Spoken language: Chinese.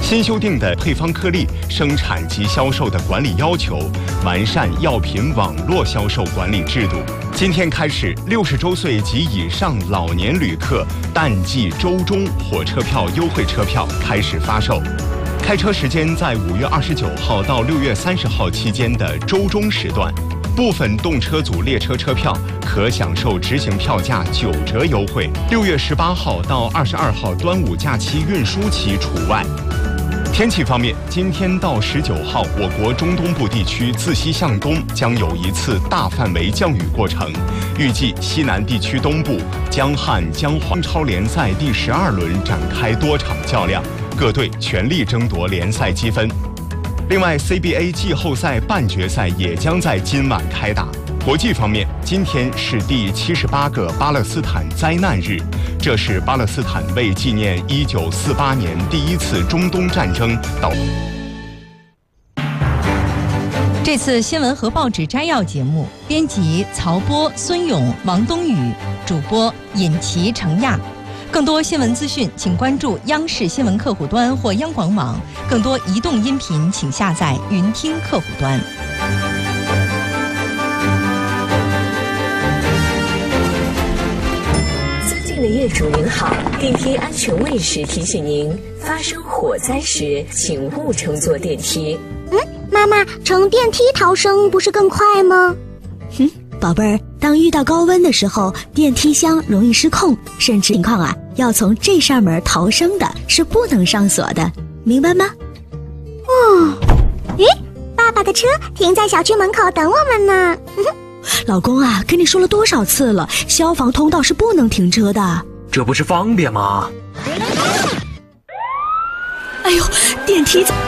新修订的配方颗粒生产及销售的管理要求，完善药品网络销售管理制度。今天开始，60周岁及以上老年旅客淡季周中火车票优惠车票开始发售。开车时间在5月29号到6月30号期间的周中时段，部分动车组列车车票可享受执行票价9折优惠。6月18号到22号端午假期运输期除外。天气方面，今天到19号，我国中东部地区自西向东将有一次大范围降雨过程，预计西南地区东部江汉江华超联赛第12轮展开多场较量，各队全力争夺联赛积分。另外 ，CBA 季后赛半决赛也将在今晚开打。国际方面，今天是第78个巴勒斯坦灾难日，这是巴勒斯坦为纪念1948年第一次中东战争导。 这次新闻和报纸摘要节目，编辑曹波、孙勇、王东宇，主播尹奇、程亚。更多新闻资讯，请关注央视新闻客户端或央广网。更多移动音频，请下载云听客户端。 尊敬的业主您好，电梯安全卫士提醒您，发生火灾时请勿乘坐电梯。 妈妈，乘电梯逃生不是更快吗？ 宝贝儿，当遇到高温的时候，电梯箱容易失控，甚至情况要从这扇门逃生的，是不能上锁的，明白吗？ 爸爸的车停在小区门口等我们呢。 老公跟你说了多少次了，消防通道是不能停车的。 这不是方便吗？ 哎呦，电梯